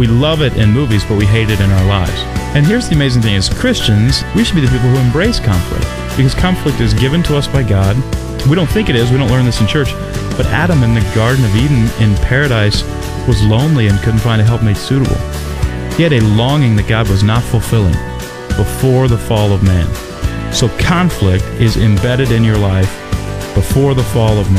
We love it in movies, but we hate it in our lives. And here's the amazing thing. As Christians, we should be the people who embrace conflict, because conflict is given to us by God. We don't think it is. We don't learn this in church. But Adam in the Garden of Eden in paradise was lonely and couldn't find a helpmate suitable. He had a longing that God was not fulfilling before the fall of man. So conflict is embedded in your life before the fall of man.